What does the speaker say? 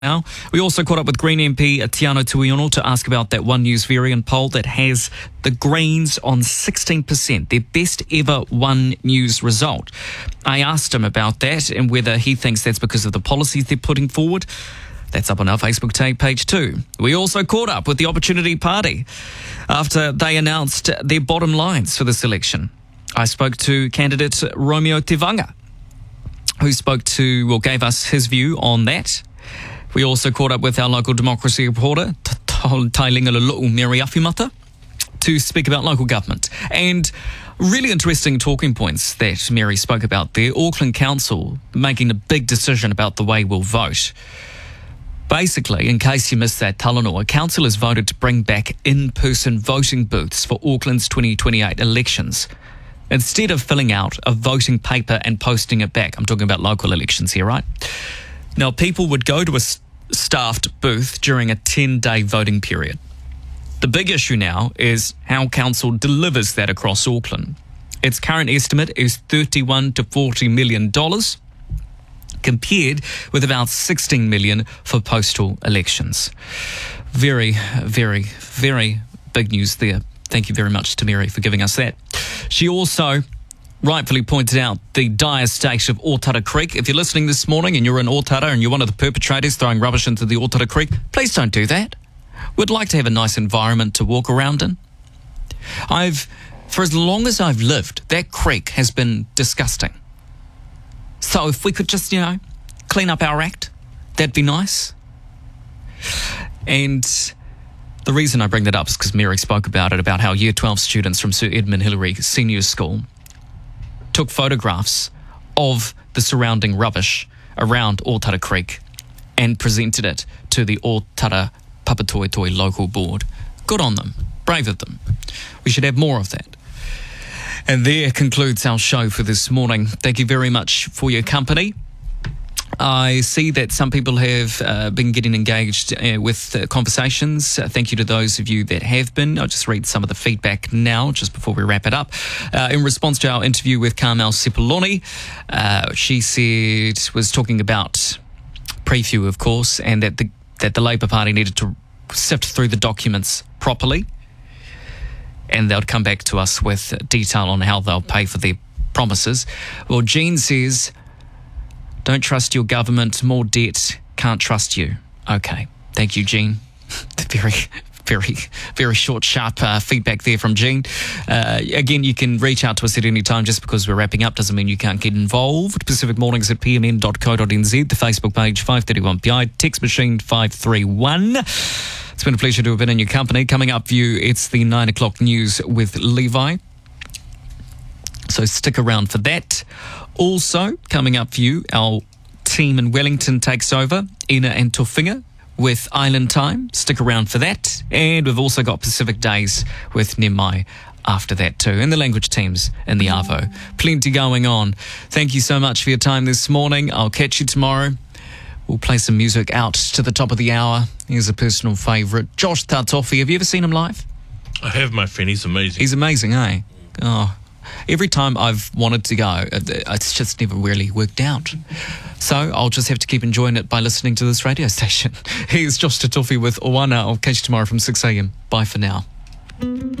Now, we also caught up with Green MP Tiano Tuiono to ask about that One News variant poll that has the Greens on 16%, their best ever One News result. I asked him about that and whether he thinks that's because of the policies they're putting forward. That's up on our Facebook page too. We also caught up with the Opportunity Party after they announced their bottom lines for this election. I spoke to candidate Romeo Tevanga, who gave us his view on that. We also caught up with our local democracy reporter, Tailingala Mary Afimata, to speak about local government. And really interesting talking points that Mary spoke about there. Auckland Council making a big decision about the way we'll vote. Basically, in case you missed that, Talanoa, Council has voted to bring back in-person voting booths for Auckland's 2028 elections. Instead of filling out a voting paper and posting it back, I'm talking about local elections here, right? Now, people would go to a staffed booth during a 10-day voting period. The big issue now is how council delivers that across Auckland. Its current estimate is $31 to $40 million, compared with about $16 million for postal elections. Very, very, very big news there. Thank you very much to Mary for giving us that. She also rightfully pointed out the dire state of Otara Creek. If you're listening this morning and you're in Otara and you're one of the perpetrators throwing rubbish into the Otara Creek, please don't do that. We'd like to have a nice environment to walk around in. For as long as I've lived, that creek has been disgusting. So if we could just, clean up our act, that'd be nice. And the reason I bring that up is because Mary spoke about it, about how Year 12 students from Sir Edmund Hillary Senior School took photographs of the surrounding rubbish around Otara Creek and presented it to the Otara Papatoetoe local board. Good on them. Brave of them. We should have more of that. And there concludes our show for this morning. Thank you very much for your company. I see that some people have been getting engaged with conversations. Thank you to those of you that have been. I'll just read some of the feedback now, just before we wrap it up. In response to our interview with Carmel Sepuloni, she was talking about preview, of course, and that the Labour Party needed to sift through the documents properly, and they'll come back to us with detail on how they'll pay for their promises. Well, Jean says, don't trust your government, more debt, can't trust you. Okay, thank you, Jean. Very, very, very short, sharp feedback there from Jean. Again, you can reach out to us at any time. Just because we're wrapping up doesn't mean you can't get involved. Pacific Mornings at pmn.co.nz, the Facebook page 531PI, text machine 531. It's been a pleasure to have been in your company. Coming up for you, it's the 9 o'clock news with Levi. So stick around for that. Also, coming up for you, our team in Wellington takes over, Ina and Tofinga, with Island Time. Stick around for that. And we've also got Pacific Days with Nemai after that too. And the language teams in the Arvo. Plenty going on. Thank you so much for your time this morning. I'll catch you tomorrow. We'll play some music out to the top of the hour. Here's a personal favourite. Josh Tartofi. Have you ever seen him live? I have, my friend. He's amazing. He's amazing, eh? Oh, every time I've wanted to go, it's just never really worked out. So I'll just have to keep enjoying it by listening to this radio station. Here's Josh Tartofi with Oana. I'll catch you tomorrow from 6 a.m. Bye for now.